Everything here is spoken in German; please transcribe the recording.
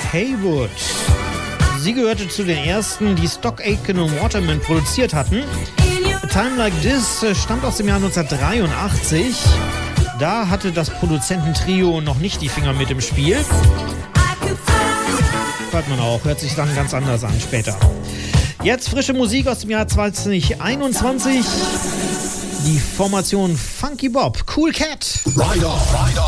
Haywood. Sie gehörte zu den ersten, die Stock Aitken und Waterman produziert hatten. A Time Like This stammt aus dem Jahr 1983. Da hatte das Produzententrio noch nicht die Finger mit im Spiel. Hört man auch, hört sich dann ganz anders an später. Jetzt frische Musik aus dem Jahr 2021. Die Formation Funky Bob, Cool Cat. Ride on, ride on.